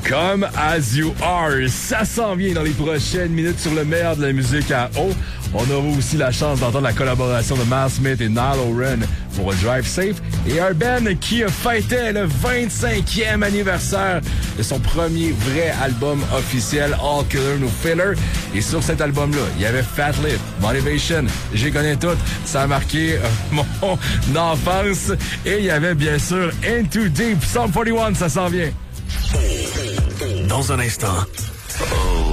Come As You Are. Ça s'en vient dans les prochaines minutes sur le meilleur de la musique à eau. On aura aussi la chance d'entendre la collaboration de Miles Smith et Niall Horan pour Drive Safe. Et un band qui fêtait le 25e anniversaire de son premier vrai album officiel, All Killer No Filler. Et sur cet album-là, il y avait Fat Lip, Motivation, j'y connais toutes. Ça a marqué mon enfance. Et il y avait bien sûr Into Deep, Sum 41, ça s'en vient. Dans un instant,